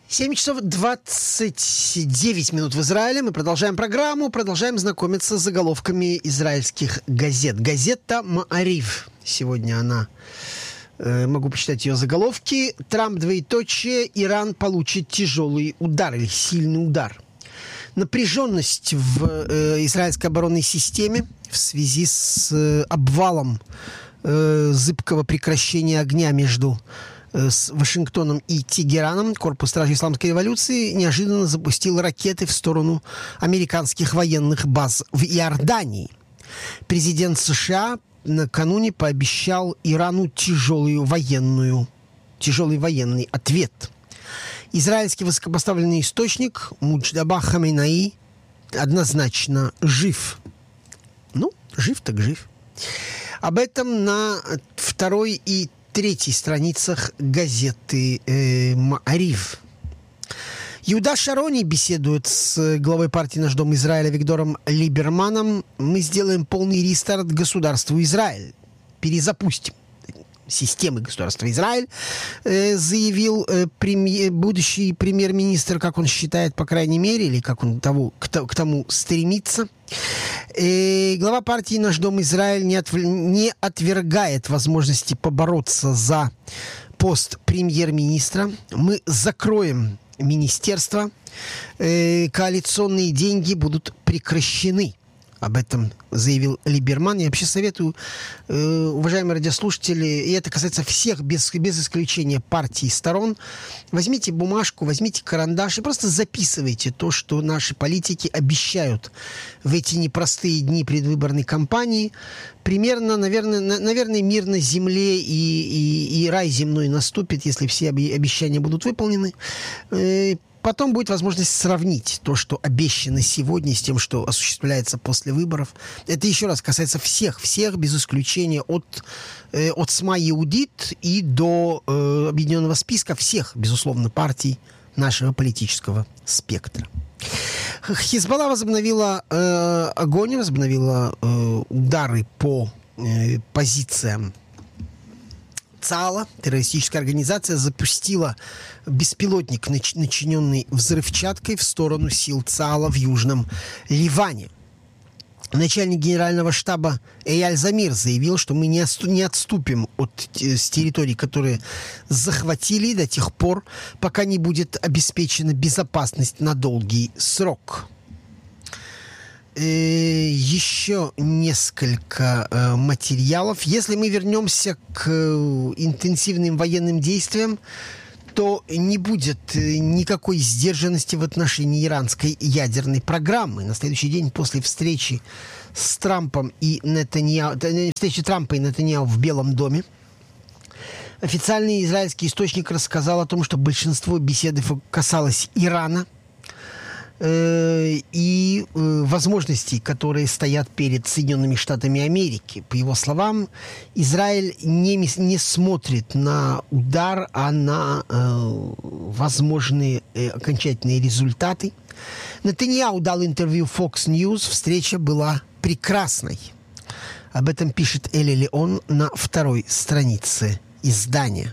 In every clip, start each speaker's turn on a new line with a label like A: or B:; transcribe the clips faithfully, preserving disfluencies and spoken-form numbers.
A: семь часов двадцать девять минут в Израиле. Мы продолжаем программу, продолжаем знакомиться с заголовками израильских газет. Газета «Маарив». Сегодня она, э, могу почитать ее заголовки. Трамп, двоеточие, Иран получит тяжелый удар или сильный удар. Напряженность в э, израильской оборонной системе в связи с э, обвалом э, зыбкого прекращения огня между с Вашингтоном и Тегераном. Корпус стражей исламской революции неожиданно запустил ракеты в сторону американских военных баз в Иордании. Президент США накануне пообещал Ирану тяжелую военную, тяжелый военный ответ. Израильский высокопоставленный источник Мудждаба Хамейнаи однозначно жив. Ну, жив так жив. Об этом на второй и третьей страницах газеты э, «Маарив». Иуда Шарони беседует с главой партии «Наш дом Израиля» Виктором Либерманом. Мы сделаем полный рестарт государству Израиль. Перезапустим системы государства Израиль, э, заявил э, преми- будущий премьер-министр, как он считает, по крайней мере, или как он того, к, к тому стремится. Э, глава партии «Наш дом Израиль» не, отв... не отвергает возможности побороться за пост премьер-министра. Мы закроем министерство. Э, коалиционные деньги будут прекращены. Об этом заявил Либерман. Я вообще советую, э, уважаемые радиослушатели, и это касается всех, без, без исключения партий и сторон, возьмите бумажку, возьмите карандаш и просто записывайте то, что наши политики обещают в эти непростые дни предвыборной кампании. Примерно, наверное, на, наверное мир на земле и, и, и рай земной наступит, если все обещания будут выполнены. Э, Потом будет возможность сравнить то, что обещано сегодня, с тем, что осуществляется после выборов. Это еще раз касается всех, всех без исключения, от, э, от СМА Иудит и до э, объединенного списка всех, безусловно, партий нашего политического спектра. Хизбалла возобновила э, огонь, возобновила э, удары по э, позициям ЦААЛа. Террористическая организация запустила беспилотник, начиненный взрывчаткой, в сторону сил ЦААЛа в Южном Ливане. Начальник генерального штаба Эйяль Замир заявил, что мы не, отсту- не отступим от с территорий, которые захватили, до тех пор, пока не будет обеспечена безопасность на долгий срок. Еще несколько э, материалов. Если мы вернемся к э, интенсивным военным действиям, то не будет э, никакой сдержанности в отношении иранской ядерной программы. На следующий день после встречи с Трампом и Нетаньяху, встречи Трампа и Нетаньяху в Белом доме, официальный израильский источник рассказал о том, что большинство беседы касалось Ирана и э, возможностей, которые стоят перед Соединенными Штатами Америки. По его словам, Израиль не, не смотрит на удар, а на э, возможные э, окончательные результаты. Нетаньяху дал интервью Fox News. Встреча была прекрасной. Об этом пишет Эли Леон на второй странице издания.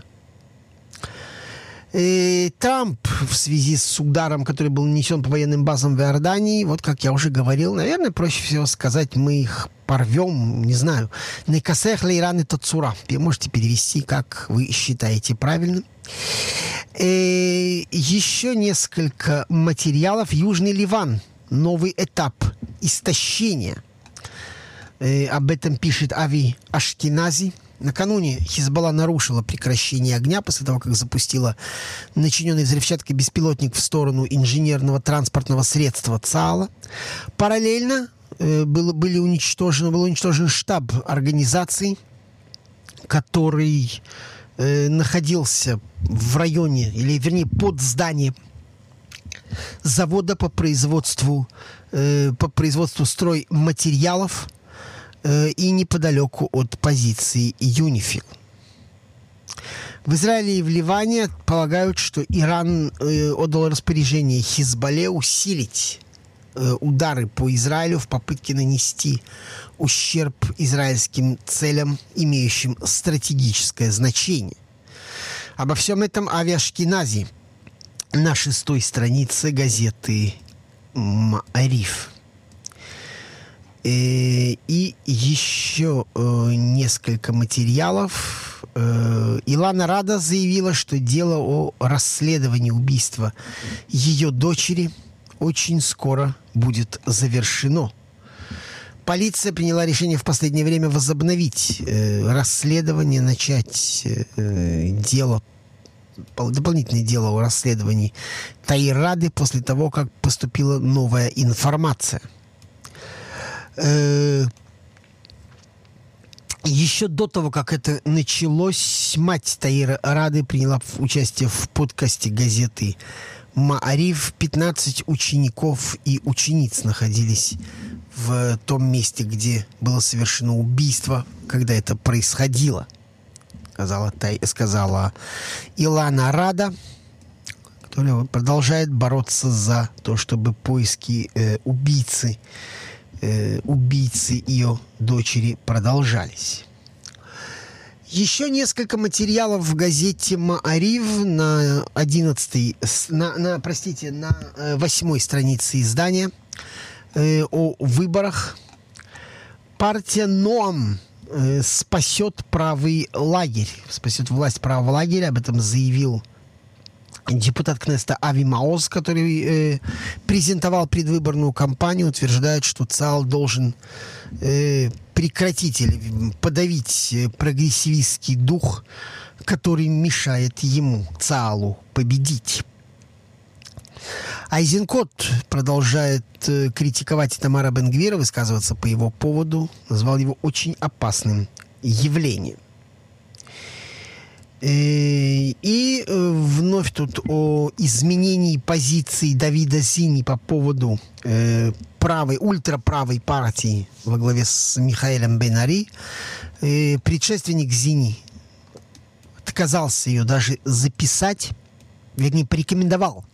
A: Трамп в связи с ударом, который был нанесен по военным базам в Иордании, вот как я уже говорил, наверное, проще всего сказать, мы их порвем, не знаю. «Некасех лейран это цура». Вы можете перевести, как вы считаете правильным. И еще несколько материалов. Южный Ливан. Новый этап истощения. И об этом пишет Ави Ашкенази. Накануне Хизбалла нарушила прекращение огня после того, как запустила начиненный взрывчаткой беспилотник в сторону инженерного транспортного средства ЦААЛа. Параллельно э, был, были уничтожены, был уничтожен штаб организации, который э, находился в районе, или вернее под зданием завода по производству, э, по производству стройматериалов и неподалеку от позиции Юнифил. В Израиле и в Ливане полагают, что Иран э, отдал распоряжение Хизбалле усилить э, удары по Израилю в попытке нанести ущерб израильским целям, имеющим стратегическое значение. Обо всем этом Ави Ашкенази на шестой странице газеты «Ма'ариф». И еще несколько материалов. Илана Рада заявила, что дело о расследовании убийства ее дочери очень скоро будет завершено. Полиция приняла решение в последнее время возобновить расследование, начать дело, дополнительное дело о расследовании Таир Рады после того, как поступила новая информация. Еще до того, как это началось, мать Таира Рады приняла участие в подкасте газеты «Ма'ариф». пятнадцать учеников и учениц находились в том месте, где было совершено убийство, когда это происходило, сказала, сказала Илана Рада, которая продолжает бороться за то, чтобы поиски э, убийцы убийцы ее дочери продолжались. Еще несколько материалов в газете «Ма'ариф» на одиннадцатой, на, на, простите, на восьмой странице издания э, о выборах. Партия «Ноам» э, спасет правый лагерь, спасет власть правого лагеря. Об этом заявил депутат Кнессета Ави Маоз, который э, презентовал предвыборную кампанию, утверждает, что ЦАЛ должен э, прекратить или подавить прогрессивистский дух, который мешает ему, ЦАЛу, победить. Айзенкот продолжает э, критиковать Итамара Бен-Гвира, высказываться по его поводу, назвал его очень опасным явлением. И вновь тут о изменении позиции Давида Зини по поводу э, правой, ультраправой партии во главе с Михаэлем Бен-Ари. Э, предшественник Зини отказался ее даже записать, вернее, порекомендовал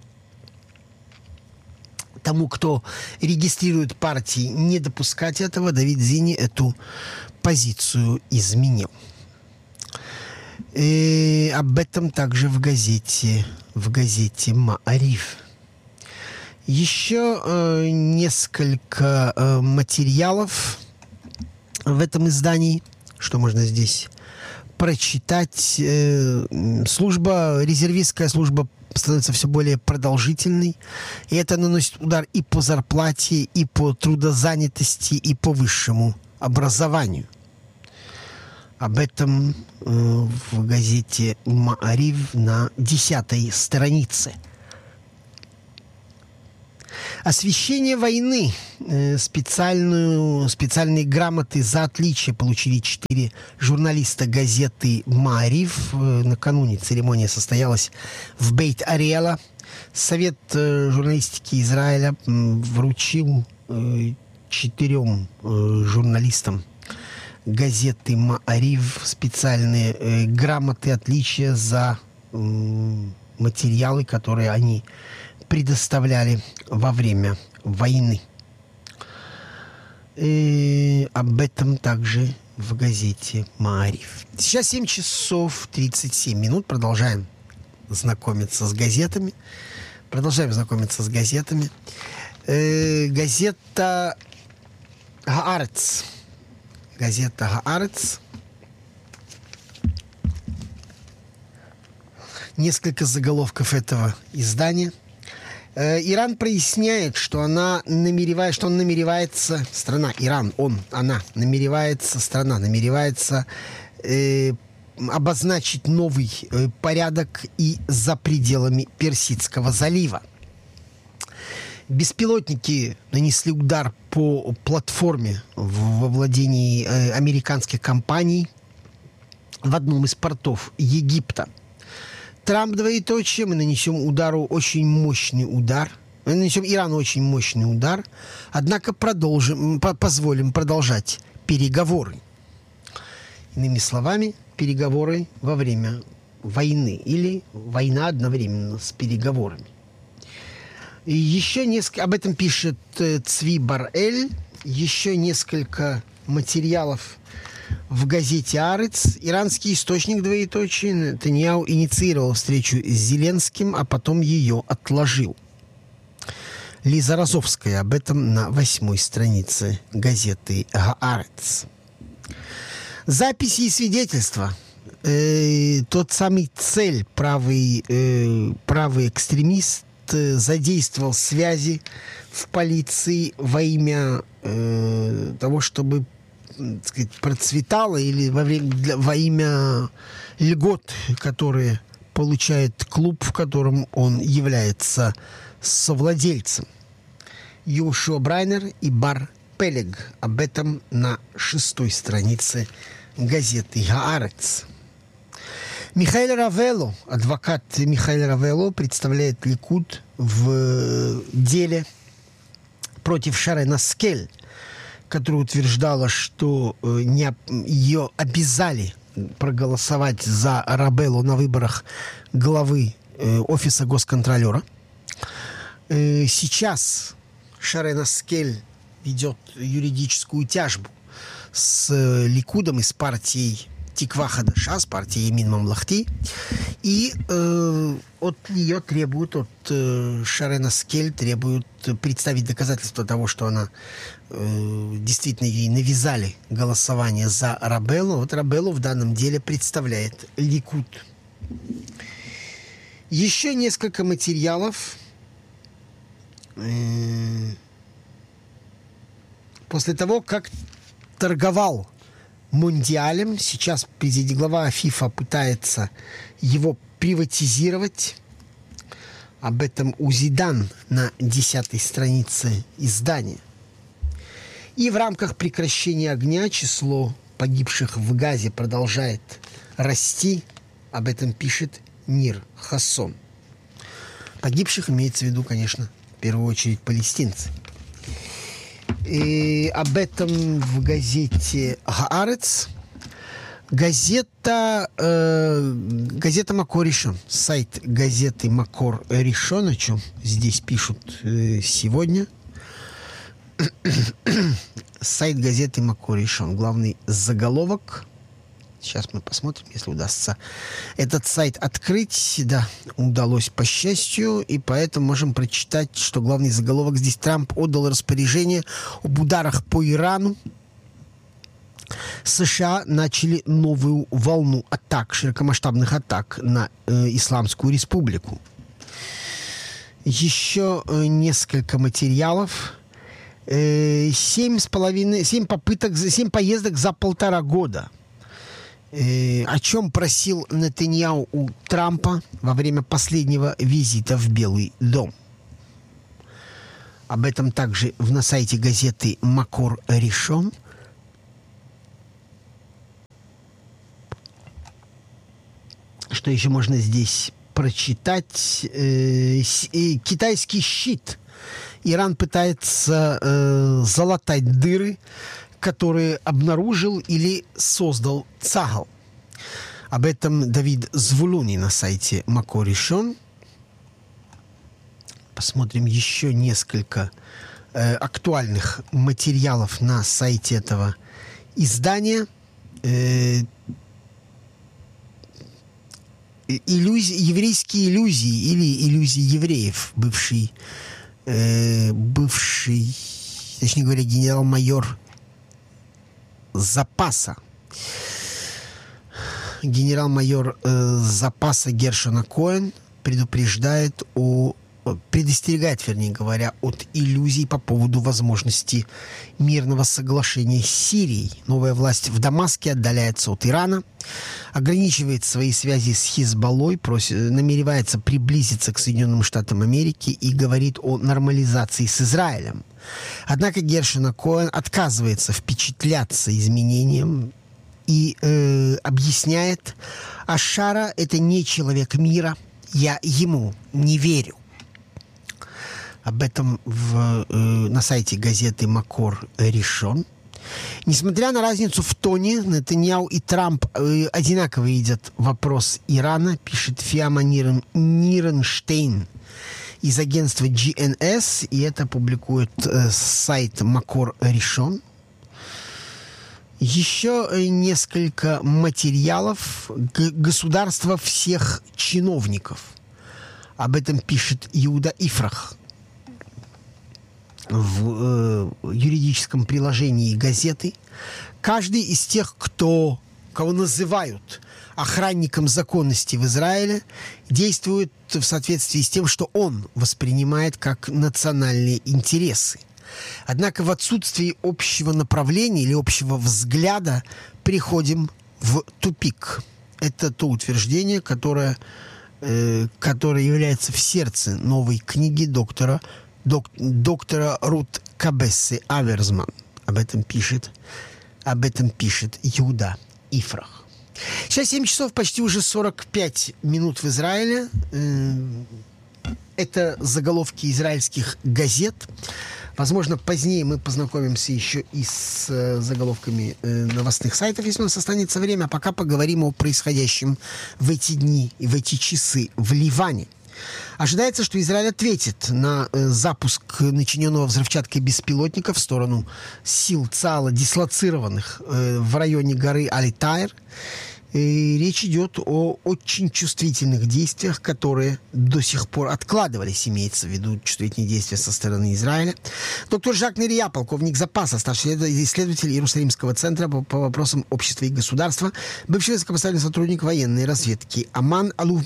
A: тому, кто регистрирует партии, не допускать этого. Давид Зини эту позицию изменил. И об этом также в газете, в газете «Ма'ариф». Еще э, несколько э, материалов в этом издании, что можно здесь прочитать. Э, служба, резервистская служба становится все более продолжительной, и это наносит удар и по зарплате, и по трудозанятости, и по высшему образованию. Об этом э, в газете «Ма'ариф» на десятой странице. Освещение войны. Э, специальную, специальные грамоты за отличие получили четыре журналиста газеты «Ма'ариф». Э, накануне церемония состоялась в Бейт-Ариэла. Совет э, журналистики Израиля э, вручил э, четырем э, журналистам газеты «Ма'ариф» специальные э, грамоты отличия за э, материалы, которые они предоставляли во время войны. И об этом также в газете «Ма'ариф». Сейчас семь часов тридцать семь минут. Продолжаем знакомиться с газетами. Продолжаем знакомиться с газетами. Э, газета «Хаарец». Газета «Хаарец». Несколько заголовков этого издания. Э, Иран проясняет, что она намеревается, что он намеревается, страна Иран, он, она намеревается, страна намеревается э, обозначить новый э, порядок и за пределами Персидского залива. Беспилотники нанесли удар по платформе во владении э, американских компаний в одном из портов Египта. Трамп, двоеточие, мы нанесем удару очень мощный удар. Мы нанесем Ирану очень мощный удар. Однако продолжим, по позволим продолжать переговоры. Иными словами, переговоры во время войны или война одновременно с переговорами. И еще несколько, об этом пишет э, Цви Бар-Эль, еще несколько материалов В газете «Арец» иранский источник, двоеточие, Нетаньяху инициировал встречу с Зеленским, а потом ее отложил. Лиза Розовская об этом на восьмой странице газеты «Гаарец». Записи и свидетельства. Э, тот самый цель, правый, э, правый экстремист, э, задействовал связи в полиции во имя э, того, чтобы, так сказать, процветало, или во, время, для, во имя льгот, которые получает клуб, в котором он является совладельцем. Йошуа Брайнер и Бар Пелег. Об этом на шестой странице газеты «Гаарец». Михаил Равелло, адвокат Михаил Равелло, представляет Ликуд в деле против Шарен Аскель, которая утверждала, что не, ее обязали проголосовать за Рабелло на выборах главы э, офиса госконтролера. Э, сейчас Шарен Аскель ведет юридическую тяжбу с э, Ликудом и с партией Тиква Хадаша, с партией Емин Мамлахти, и э, от нее требуют, от э, Шарен Аскель требуют представить доказательства того, что она э, действительно ей навязали голосование за Рабелло. Вот Рабелло в данном деле представляет Ликуд. Еще несколько материалов. Э, после того, как торговал Мундиалем, сейчас глава ФИФА пытается его приватизировать. Об этом у Зидан на десятой странице издания. И в рамках прекращения огня число погибших в Газе продолжает расти. Об этом пишет Нир Хассон. Погибших имеется в виду, конечно, в первую очередь палестинцы. И об этом в газете «Гаарец». Газета, э, газета «Макор Ришон». Сайт газеты «Макор Ришон», о чем здесь пишут э, сегодня. Сайт газеты «Макор Ришон». Главный заголовок. Сейчас мы посмотрим, если удастся этот сайт открыть. Да, удалось, по счастью, и поэтому можем прочитать, что главный заголовок здесь: Трамп отдал распоряжение об ударах по Ирану. США начали новую волну атак, широкомасштабных атак на э, Исламскую Республику. Еще э, несколько материалов. Э, семь с половиной, семь попыток, семь поездок за полтора года. Э, о чем просил Нетаньяху у Трампа во время последнего визита в Белый дом. Об этом также в, на сайте газеты «Макор Ришон». Что еще можно здесь прочитать? Э, с, э, китайский щит. Иран пытается э, залатать дыры, которые обнаружил или создал Цагал. Об этом Давид Звулуни на сайте Макор Ришон. Посмотрим еще несколько э, актуальных материалов на сайте этого издания. Э, иллюзии, еврейские иллюзии или иллюзии евреев. Бывший, э, бывший, точнее говоря, генерал-майор запаса. Генерал-майор э, запаса Гершона Коэн предупреждает о предостерегает, вернее говоря, от иллюзий по поводу возможности мирного соглашения с Сирией. Новая власть в Дамаске отдаляется от Ирана, ограничивает свои связи с Хизбаллой, просит, намеревается приблизиться к Соединенным Штатам Америки и говорит о нормализации с Израилем. Однако Гершон Коэн отказывается впечатляться изменением и э, объясняет: Ашара — это не человек мира, я ему не верю. Об этом в, э, на сайте газеты «Макор Ришон». Несмотря на разницу в тоне, Нетаньяху и Трамп э, одинаково видят вопрос Ирана, пишет Фиама Ниренштейн из агентства джи эн эс, и это публикует э, сайт «Макор Ришон». Еще несколько материалов государства всех чиновников. Об этом пишет Иуда Ифрах в э, юридическом приложении газеты. Каждый из тех, кто, кого называют охранником законности в Израиле, действует в соответствии с тем, что он воспринимает как национальные интересы. Однако в отсутствии общего направления или общего взгляда приходим в тупик. Это то утверждение, которое, э, которое является в сердце новой книги доктора, док, доктора Рут Кабессы Аверсман. Об этом пишет, об этом пишет Иуда Ифрах. Сейчас семь часов, почти уже сорок пять минут в Израиле. Это заголовки израильских газет. Возможно, позднее мы познакомимся еще и с заголовками новостных сайтов, если у нас останется время. А пока поговорим о происходящем в эти дни и в эти часы в Ливане. Ожидается, что Израиль ответит на э, запуск начиненного взрывчаткой беспилотника в сторону сил ЦАЛа, дислоцированных э, в районе горы Али-Тайр. И речь идет о очень чувствительных действиях, которые до сих пор откладывались, имеется в виду чувствительные действия со стороны Израиля. Доктор Жак Нерия, полковник запаса, старший исследователь Иерусалимского центра по, по вопросам общества и государства, бывший высокопоставленный сотрудник военной разведки Аман, алуф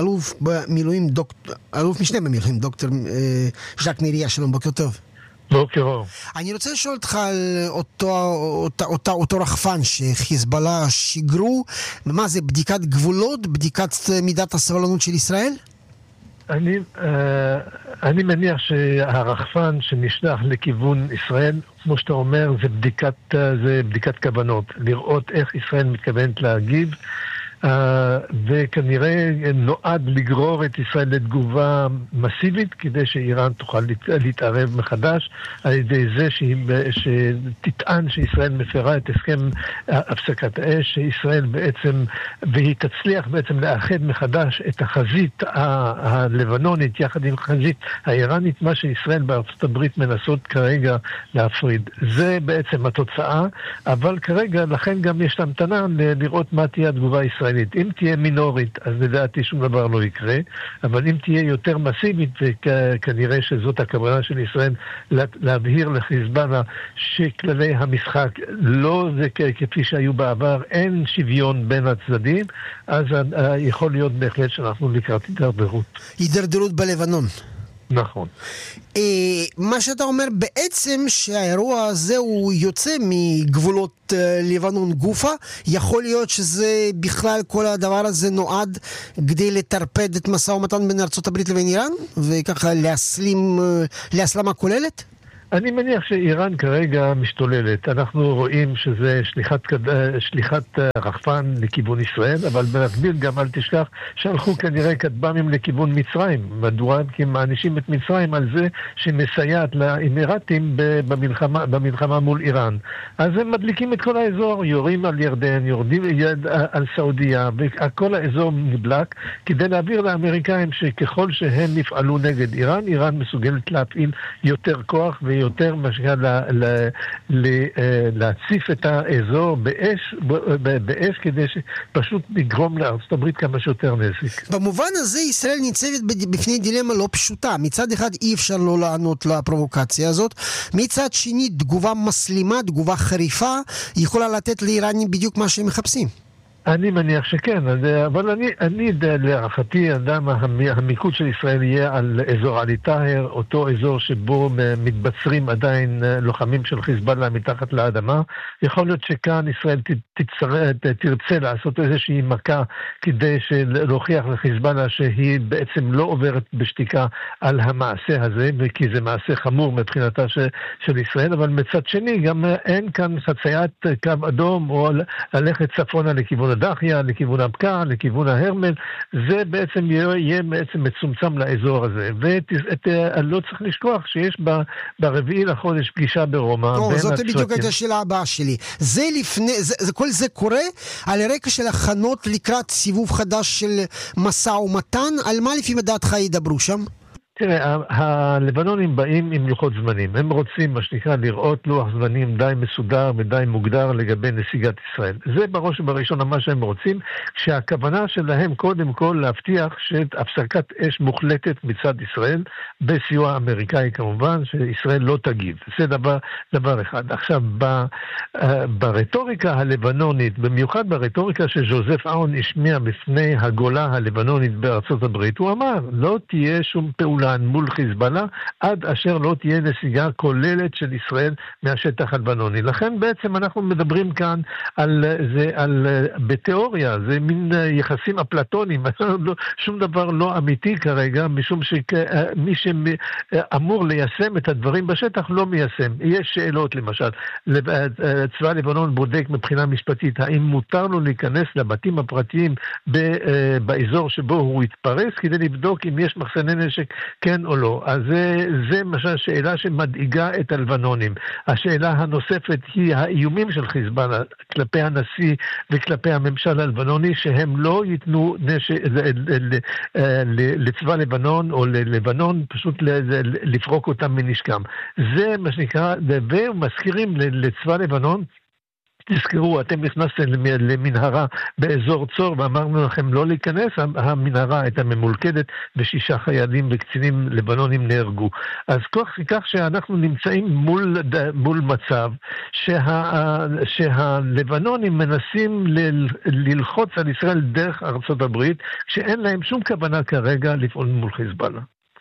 A: Милуим, доктор, алуф Мишне במילואים, דוקטור ז'ק נריה, שלום, בוקר טוב.
B: בוקר אור.
A: אני רוצה לשאול אותך על אותו, אותו, אותו, אותו רחפן שחיזבאללה שיגרו. מה זה, בדיקת גבולות? בדיקת מידת הסבלנות של ישראל?
B: אני, אני מניח שהרחפן שנשלח לכיוון ישראל, כמו שאתה אומר, זה בדיקת, זה בדיקת כוונות. לראות איך ישראל מתכוונת להגיב. Uh, וכנראה נועד לגרור את ישראל לתגובה מסיבית כדי שאיראן תוכל להתערב מחדש על ידי זה שהיא, שתטען שישראל מפרה את הסכם הפסקת האש, שישראל בעצם, והיא תצליח בעצם לאחד מחדש את החזית הלבנונית יחד עם החזית האיראנית, מה שישראל בארצות הברית מנסות כרגע להפריד. זה בעצם התוצאה, אבל כרגע לכן גם יש המתנה לראות מה תהיה התגובה הישראלית. אם תהיה מינורית, אז לדעתי שום דבר לא יקרה, אבל אם תהיה יותר מסיבית, וכנראה שזאת הכוונה של ישראל, להבהיר לחיזבאללה שכללי המשחק לא זה כפי שהיו בעבר, אין שוויון בין הצדדים, אז יכול להיות בהחלט שאנחנו לקראת הידרדרות.
A: הידרדרות בלבנון.
B: נכון.
A: מה שאתה אומר בעצם שהאירוע הזה הוא יוצא מגבולות לבנון גופה, יכול להיות שזה בכלל כל הדבר הזה נועד כדי לטרפד את משא ומתן בין ארצות הברית לבין איראן וככה להסלים, להסלמה כוללת?
B: אני מניח שאיראן כרגע משתוללת. אנחנו רואים שזה שליחת, שליחת רחפן לכיוון ישראל, אבל במקביל גם אל תשכח שהלכו כנראה כטב"מים לכיוון מצרים. מדוע? כי הם מענישים את מצרים על זה שמסייעת לאמירתים במלחמה, במלחמה מול איראן. אז הם מדליקים את כל האזור, יורים על ירדן, יורדים על סעודיה, וכל האזור נבלק כדי להעביר לאמריקאים שככל שהם יפעלו נגד איראן, איראן מסוגלת להפעיל יותר כוח ו יותר משגע להציף את האזור באש, באש כדי שפשוט לגרום לארצות הברית כמה שיותר נזק.
A: במובן הזה ישראל ניצבת בפני דילמה לא פשוטה. מצד אחד אי אפשר לא לענות לפרובוקציה הזאת. מצד שני תגובה מסלימה, תגובה חריפה, יכולה לתת לאיראנים בדיוק מה שהם מחפשים.
B: אני מניח שכן, אבל אני, אני להערכתי, אדם, המיקוד של ישראל יהיה על אזור אלי-טאהר, אותו אזור שבו מתבצרים עדיין לוחמים של חיזבאללה מתחת לאדמה. יכול להיות שכאן ישראל תצר, תרצה לעשות איזושהי מכה כדי להוכיח לחיזבאללה שהיא בעצם לא עוברת בשתיקה על המעשה הזה, וכי זה מעשה חמור מבחינתה של, של ישראל, אבל מצד שני גם אין כאן חציית קו אדום או ללכת צפונה לכיוון דחיה, לכיוון הבקעה, לכיוון ההרמל, זה בעצם יהיה בעצם מצומצם לאזור הזה. ולא צריך לשכוח שיש ברביעי לחודש פגישה ברומא.
A: זאת בדיוק הייתה השאלה הבאה שלי. זה לפני, זה, כל זה קורה על הרקע של הכנות לקראת סיבוב חדש של משא ומתן, על מה לפי דעתך ידברו שם?
B: תראה, הלבנונים באים עם לוחות זמנים. הם רוצים, מה שנקרא, לראות לוח זמנים די מסודר ודי מוגדר לגבי נסיגת ישראל. זה בראש ובראשונה מה שהם רוצים, כשהכוונה שלהם קודם כל להבטיח שהפסקת אש מוחלטת מצד ישראל, בסיוע אמריקאי כמובן, שישראל לא תגיב. זה דבר, דבר אחד. עכשיו, ב, ברטוריקה הלבנונית, במיוחד ברטוריקה שז'וזף אאון השמיע בפני הגולה הלבנונית בארצות הברית, הוא אמר, לא תהיה שום פעולה מול חיזבאללה, עד אשר לא תהיה נסיגה כוללת של ישראל מהשטח הלבנוני. לכן בעצם אנחנו מדברים כאן על זה, על, בתיאוריה, זה מין יחסים אפלטונים, שום דבר לא אמיתי כרגע, משום שמי שאמור ליישם את הדברים בשטח לא מיישם. יש שאלות למשל, צבא לבנון בודק מבחינה משפטית, האם מותר לו להיכנס לבתים הפרטיים באזור שבו הוא יתפרס, כדי לבדוק אם יש מחסני נשק כן או לא. אז זה, זה משל שאלה שמדאיגה את הלבנונים. השאלה הנוספת היא האיומים של חיזבאללה כלפי הנשיא וכלפי הממשל הלבנוני, שהם לא ייתנו נשק לצבא לבנון או ללבנון, פשוט לפרוק אותם מנשקם. זה מה שנקרא, ומזכירים לצבא לבנון, תזכרו, אתם נכנסתם למנהרה באזור צור ואמרנו לכם לא להיכנס, המנהרה הייתה ממולכדת ושישה חיילים וקצינים לבנונים נהרגו. אז כך, כך שאנחנו נמצאים מול, מול מצב שה, שהלבנונים מנסים ל, ללחוץ על ישראל דרך ארצות הברית, כשאין להם שום כוונה כרגע לפעול מול חיזבאללה.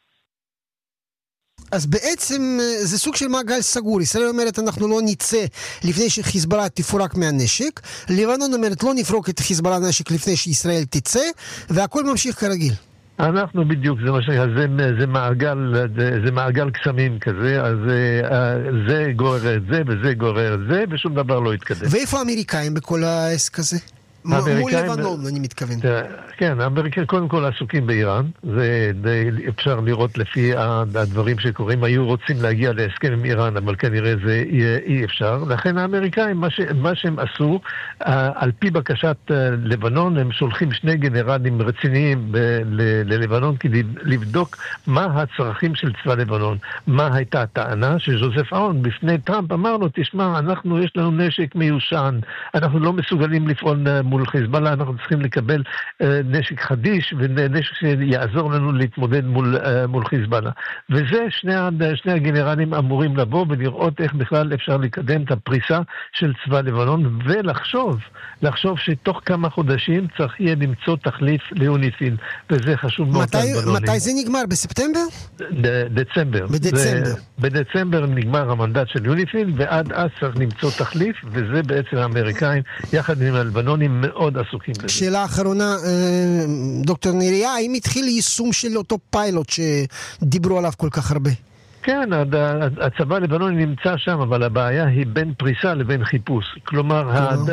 A: אז בעצם זה סוג של מעגל סגור. ישראל אומרת אנחנו לא נצא לפני שחיזבאללה תפורק מהנשק, לבנון אומרת לא נפרוק את חיזבאללה נשק לפני שישראל תצא, והכל ממשיך כרגיל.
B: אנחנו בדיוק, זה, זה, זה, מעגל, זה, זה מעגל קסמים כזה, אז זה גורר את זה וזה גורר את זה, ושום דבר לא יתקדם.
A: ואיפה האמריקאים בכל העסק הזה? מול לבנון, אני מתכוון.
B: כן, האמריקאים קודם כל עסוקים באיראן, זה אפשר לראות לפי הדברים שקורים, היו רוצים להגיע להסכם עם איראן, אבל כנראה זה אי אפשר. לכן האמריקאים, מה שהם עשו, על פי בקשת לבנון, הם שולחים שני גנרלים רציניים ללבנון, כדי לבדוק מה הצרכים של צבא לבנון. מה הייתה הטענה שז'וזף אאון בפני טראמפ אמר לו, תשמע, אנחנו יש לנו נשק מיושן, אנחנו לא מסוגלים לפעול מול חיזבאללה, אנחנו צריכים לקבל אה, נשק חדיש ונשק שיעזור לנו להתמודד מול, אה, מול חיזבאללה. וזה שני, שני הגנרלים אמורים לבוא ולראות איך בכלל אפשר לקדם את הפריסה של צבא לבנון, ולחשוב, לחשוב שתוך כמה חודשים צריך יהיה למצוא תחליף ליוניפיל, וזה חשוב מאוד.
A: מתי, מתי זה נגמר? בספטמבר?
B: ד, דצמבר.
A: בדצמבר.
B: ו, בדצמבר נגמר המנדט של יוניפיל, ועד אז צריך למצוא תחליף, וזה בעצם האמריקאים, יחד עם הלבנונים, מאוד עסוקים בזה.
A: שאלה האחרונה, דוקטור נריה, האם התחיל יישום של אותו פיילוט שדיברו עליו כל כך הרבה?
B: כן, הצבא הלבנוני נמצא שם, אבל הבעיה היא בין פריסה לבין חיפוש. כלומר,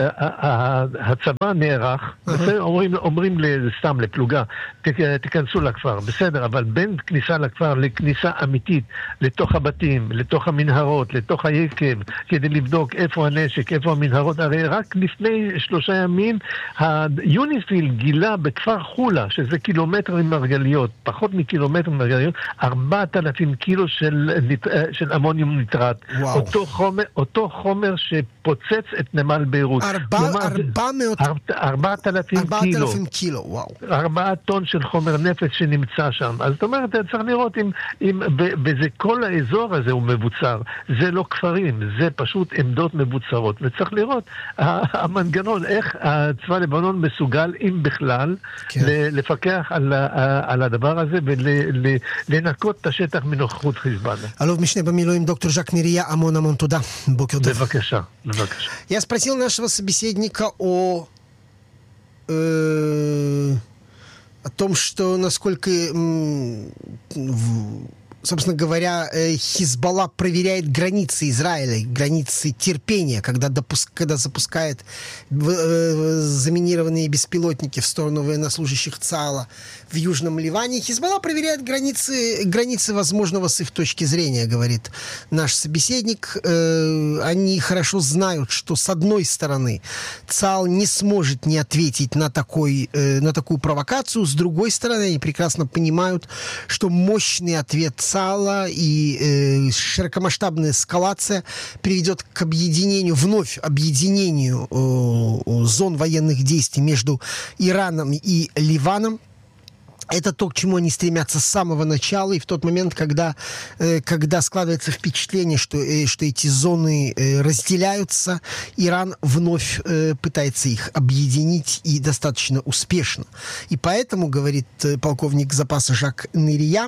B: הצבא נערך, אומרים סתם לפלוגה, תיכנסו לכפר, בסדר, אבל בין כניסה לכפר לכניסה אמיתית, לתוך הבתים, לתוך המנהרות, לתוך היקב, כדי לבדוק איפה הנשק, איפה המנהרות, הרי רק לפני שלושה ימים, היוניפיל גילה בכפר חולה, שזה קילומטר עם מרגליות, פחות מקילומטר עם מרגליות, ארבעת אלפים קילו של של אמוניום ניטרט. אותו חומר, אותו חומר שפוצץ את נמל ביירות. ארבעת אלפים קילו.
A: וואו.
B: ארבעה טון של חומר נפץ שנמצא שם. אז זאת אומרת, צריך לראות אם, אם בזה כל האזור הזה הוא מבוצר. זה לא כפרים, זה פשוט עמדות מבוצרות. וצריך לראות המנגנון, איך הצבא לבנון מסוגל, אם בכלל, כן. לפקח על, על הדבר הזה ולנקות את השטח מנוכחות חיזבאללה.
A: אלוף משנה במילואים доктор Жак Нерия, המון המון туда. בוקר טוב.
B: בבקשה, בבקשה.
A: Я спросил нашего собеседника о э, о том, что насколько м, в, собственно говоря, Хизбалла проверяет границы Израиля, границы терпения, когда, допуск, когда запускает заминированные беспилотники в сторону военнослужащих ЦААЛа в Южном Ливане. Хизбалла проверяет границы, границы возможного с их точки зрения, говорит наш собеседник. Они хорошо знают, что с одной стороны ЦААЛ не сможет не ответить на, такой, на такую провокацию, с другой стороны они прекрасно понимают, что мощный ответ ЦААЛа и э, широкомасштабная эскалация приведет к объединению, вновь объединению э, зон военных действий между Ираном и Ливаном. Это то, к чему они стремятся с самого начала, и в тот момент, когда, э, когда складывается впечатление, что, э, что эти зоны э, разделяются, Иран вновь э, пытается их объединить, и достаточно успешно. И поэтому, говорит э, полковник запаса Жак Нерия,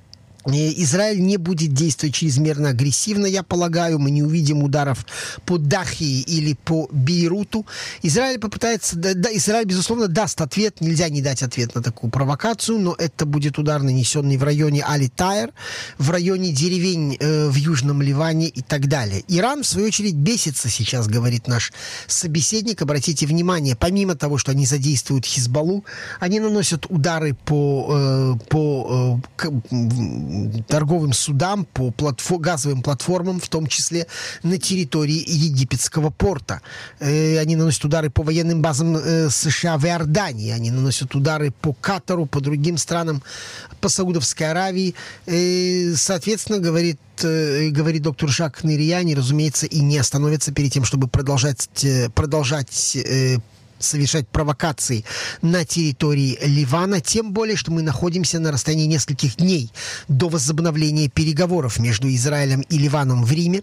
A: Израиль не будет действовать чрезмерно агрессивно, я полагаю. Мы не увидим ударов по Дахии или по Бейруту. Израиль попытается... Да, да, Израиль, безусловно, даст ответ. Нельзя не дать ответ на такую провокацию, но это будет удар, нанесенный в районе Али-Тайр, в районе деревень э, в Южном Ливане и так далее. Иран, в свою очередь, бесится сейчас, говорит наш собеседник. Обратите внимание, помимо того, что они задействуют Хизбаллу, они наносят удары по... Э, по э, к, торговым судам, по платфо- газовым платформам, в том числе на территории египетского порта. Э, они наносят удары по военным базам э, США в Иордании, они наносят удары по Катару, по другим странам, по Саудовской Аравии. Э, соответственно, говорит, э, говорит доктор Жак Нерия, они, разумеется, и не остановятся перед тем, чтобы продолжать, э, продолжать э, совершать провокации на территории Ливана, тем более, что мы находимся на расстоянии нескольких дней до возобновления переговоров между Израилем и Ливаном в Риме.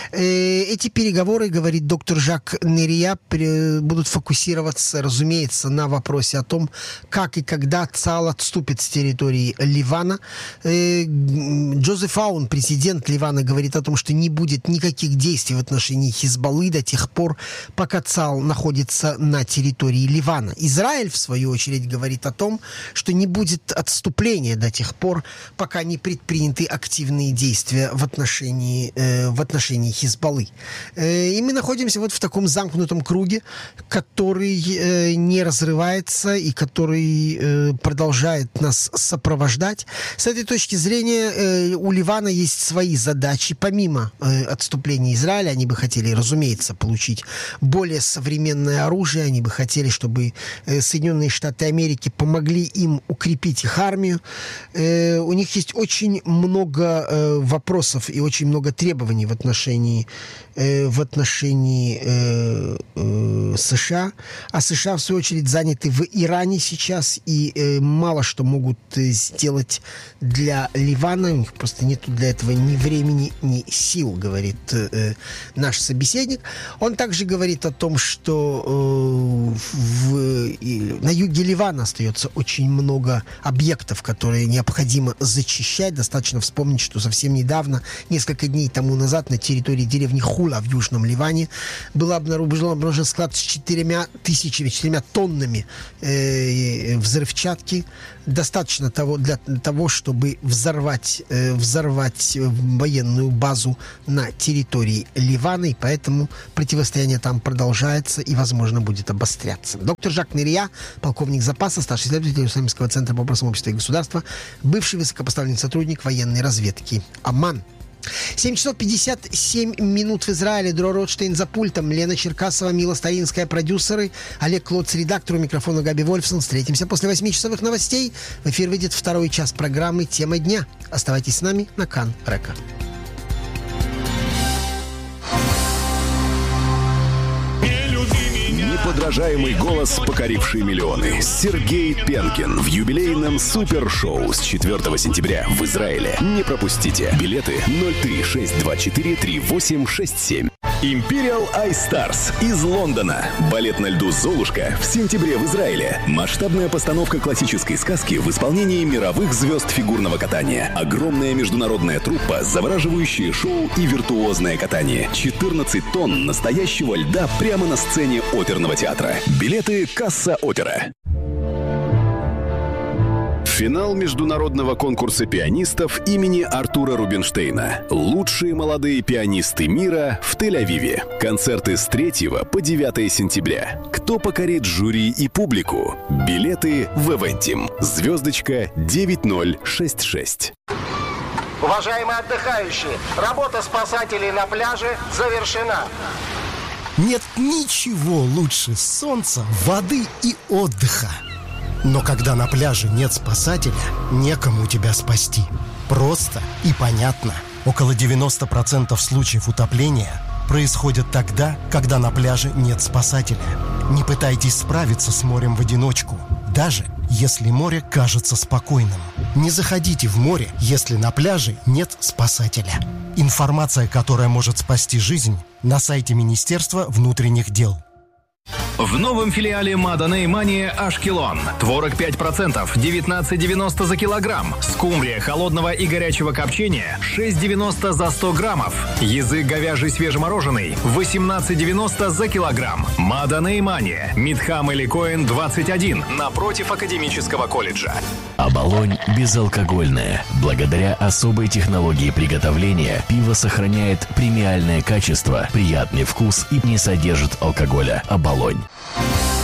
A: Эти переговоры, говорит доктор Жак Нерия, будут фокусироваться, разумеется, на вопросе о том, как и когда ЦААЛ отступит с территории Ливана. Джозеф Аун, президент Ливана, говорит о том, что не будет никаких действий в отношении Хизбаллы до тех пор, пока ЦААЛ находится на территории территории Ливана. Израиль, в свою очередь, говорит о том, что не будет отступления до тех пор, пока не предприняты активные действия в отношении, э, в отношении Хизбаллы. Э, и мы находимся вот в таком замкнутом круге, который э, не разрывается и который э, продолжает нас сопровождать. С этой точки зрения э, у Ливана есть свои задачи. Помимо э, отступления Израиля, они бы хотели, разумеется, получить более современное оружие, они бы хотели, чтобы э, Соединенные Штаты Америки помогли им укрепить их армию. Э, у них есть очень много э, вопросов и очень много требований в отношении, э, в отношении э, э, США. А США, в свою очередь, заняты в Иране сейчас и э, мало что могут э, сделать для Ливана. У них просто нет для этого ни времени, ни сил, говорит э, наш собеседник. Он также говорит о том, что э, В, и, на юге Ливана остается очень много объектов, которые необходимо зачищать. Достаточно вспомнить, что совсем недавно, несколько дней тому назад, на территории деревни Хула в Южном Ливане был обнаружен, обнаружен склад с четырьмя тысячами, четырьмя тоннами э, взрывчатки. Достаточно того, для того, чтобы взорвать, э, взорвать военную базу на территории Ливана. И поэтому противостояние там продолжается и, возможно, будет обостряться. Доктор Жак Нерия, полковник запаса, старший исследователь Иерусалимского центра по вопросам общества и государства, бывший высокопоставленный сотрудник военной разведки ОМАН. семь часов пятьдесят семь минут в Израиле. Дро Ротштейн за пультом. Лена Черкасова, Мила Старинская, продюсеры. Олег Клоц, редактор. У микрофона Габи Вольфсон. Встретимся после восьмичасовых новостей. В эфир выйдет второй час программы «Тема дня». Оставайтесь с нами на Кан Река.
C: Неподражаемый голос, покоривший миллионы. Сергей Пенкин в юбилейном супершоу с четвёртого сентября в Израиле. Не пропустите. Билеты ноль три шесть два четыре три восемь шесть семь. Imperial Ice Stars из Лондона. Балет на льду «Золушка» в сентябре в Израиле. Масштабная постановка классической сказки в исполнении мировых звезд фигурного катания. Огромная международная труппа, завораживающее шоу и виртуозное катание. четырнадцать тонн настоящего льда прямо на сцене оперного театра. Билеты «Касса Опера». Финал международного конкурса пианистов имени Артура Рубинштейна. Лучшие молодые пианисты мира в Тель-Авиве. Концерты с третьего по девятое сентября. Кто покорит жюри и публику? Билеты в Эвентим. Звездочка девять ноль шесть шесть.
D: Уважаемые отдыхающие, работа спасателей на пляже завершена.
E: Нет ничего лучше солнца, воды и отдыха. Но когда на пляже нет спасателя, некому тебя спасти. Просто и понятно. Около девяносто процентов случаев утопления происходят тогда, когда на пляже нет спасателя. Не пытайтесь справиться с морем в одиночку, даже если море кажется спокойным. Не заходите в море, если на пляже нет спасателя. Информация, которая может спасти жизнь, на сайте Министерства внутренних дел.
F: В новом филиале Маданей Мания Ашкелон. Творог пять процентов, девятнадцать девяносто за килограмм. Скумбрия холодного и горячего копчения шесть девяносто за сто граммов. Язык говяжий свежемороженый восемнадцать девяносто за килограмм. Маданей Мания. Мидхам или Коэн двадцать один напротив Академического колледжа.
G: Оболонь безалкогольное. Благодаря особой технологии приготовления пиво сохраняет премиальное качество, приятный вкус и не содержит алкоголя. Оболонь.